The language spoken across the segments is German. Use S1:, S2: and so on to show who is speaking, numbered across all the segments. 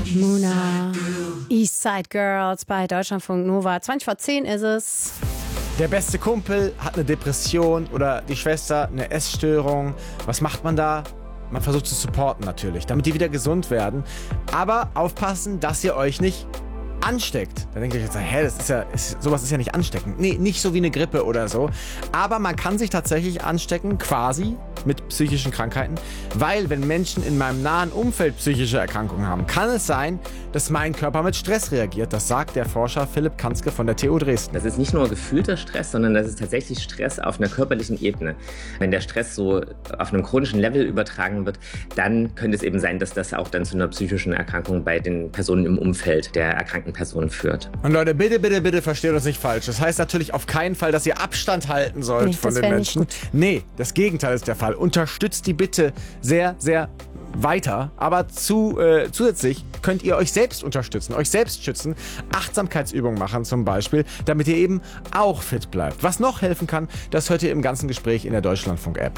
S1: Muna, Eastside Girls bei Deutschlandfunk Nova. 20 vor 10 ist es.
S2: Der beste Kumpel hat eine Depression oder die Schwester eine Essstörung. Was macht man da? Man versucht zu supporten natürlich, damit die wieder gesund werden. Aber aufpassen, dass ihr euch nicht ansteckt. Da denkt ihr jetzt, sowas ist ja nicht ansteckend. Nee, nicht so wie eine Grippe oder so. Aber man kann sich tatsächlich anstecken, quasi mit psychischen Krankheiten, weil wenn Menschen in meinem nahen Umfeld psychische Erkrankungen haben, kann es sein, dass mein Körper mit Stress reagiert. Das sagt der Forscher Philipp Kanzke von der TU Dresden.
S3: Das ist nicht nur gefühlter Stress, sondern das ist tatsächlich Stress auf einer körperlichen Ebene. Wenn der Stress so auf einem chronischen Level übertragen wird, dann könnte es eben sein, dass das auch dann zu einer psychischen Erkrankung bei den Personen im Umfeld der erkrankten Person führt.
S2: Und Leute, bitte versteht uns nicht falsch. Das heißt natürlich auf keinen Fall, dass ihr Abstand halten sollt von den Menschen. Nee, das Gegenteil ist der Fall. Unterstützt die bitte sehr, sehr weiter. Aber zusätzlich könnt ihr euch selbst unterstützen, euch selbst schützen, Achtsamkeitsübungen machen zum Beispiel, damit ihr eben auch fit bleibt. Was noch helfen kann, das hört ihr im ganzen Gespräch in der Deutschlandfunk-App.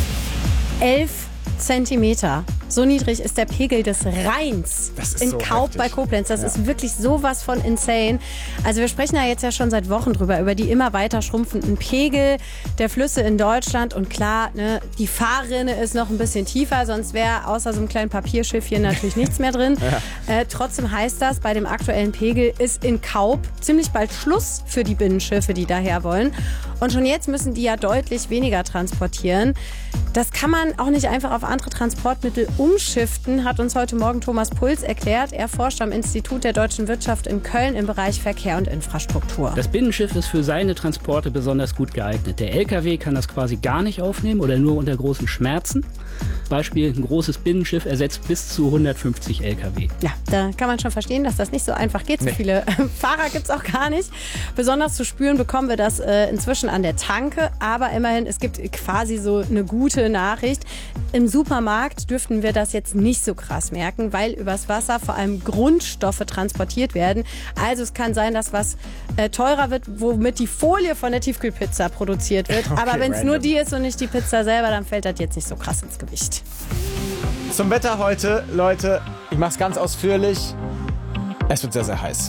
S1: 11 Zentimeter. So niedrig ist der Pegel des Rheins in
S2: so
S1: Kaub
S2: heftig
S1: bei Koblenz. Das ist wirklich sowas von insane. Also wir sprechen da jetzt ja schon seit Wochen drüber, über die immer weiter schrumpfenden Pegel der Flüsse in Deutschland. Und klar, ne, die Fahrrinne ist noch ein bisschen tiefer, sonst wäre außer so einem kleinen Papierschiffchen natürlich nichts mehr drin. Trotzdem heißt das, bei dem aktuellen Pegel ist in Kaub ziemlich bald Schluss für die Binnenschiffe, die daher wollen. Und schon jetzt müssen die ja deutlich weniger transportieren. Das kann man auch nicht einfach auf andere Transportmittel umschiften, hat uns heute Morgen Thomas Puls erklärt. Er forscht am Institut der deutschen Wirtschaft in Köln im Bereich Verkehr und Infrastruktur.
S4: Das Binnenschiff ist für seine Transporte besonders gut geeignet. Der LKW kann das quasi gar nicht aufnehmen oder nur unter großen Schmerzen. Beispiel, ein großes Binnenschiff ersetzt bis zu 150 LKW.
S1: Ja, da kann man schon verstehen, dass das nicht so einfach geht. So viele Fahrer gibt es auch gar nicht. Besonders zu spüren bekommen wir das inzwischen an der Tanke. Aber immerhin, es gibt quasi so eine gute Nachricht. Im Supermarkt dürften wir das jetzt nicht so krass merken, weil übers Wasser vor allem Grundstoffe transportiert werden. Also es kann sein, dass was teurer wird, womit die Folie von der Tiefkühlpizza produziert wird.
S2: Okay,
S1: aber wenn es nur die ist und nicht die Pizza selber, dann fällt das jetzt nicht so krass ins Gewicht.
S2: Zum Wetter heute, Leute, ich mach's ganz ausführlich. Es wird sehr, sehr heiß.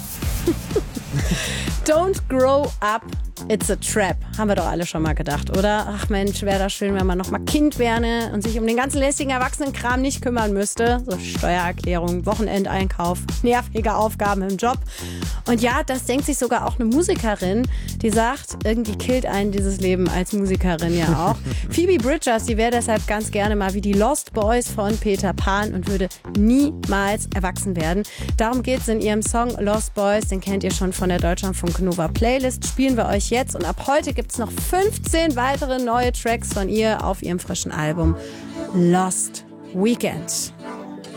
S1: Don't grow up, it's a trap. Haben wir doch alle schon mal gedacht, oder? Ach Mensch, wäre das schön, wenn man noch mal Kind wäre und sich um den ganzen lästigen Erwachsenenkram nicht kümmern müsste. So Steuererklärung, Wochenendeinkauf, nervige Aufgaben im Job. Und ja, das denkt sich sogar auch eine Musikerin, die sagt, irgendwie killt einen dieses Leben als Musikerin ja auch. Phoebe Bridgers, die wäre deshalb ganz gerne mal wie die Lost Boys von Peter Pan und würde niemals erwachsen werden. Darum geht's in ihrem Song Lost Boys, den kennt ihr schon von der Deutschlandfunk Nova Playlist, spielen wir euch jetzt. Und ab heute gibt's noch 15 weitere neue Tracks von ihr auf ihrem frischen Album Lost Weekend.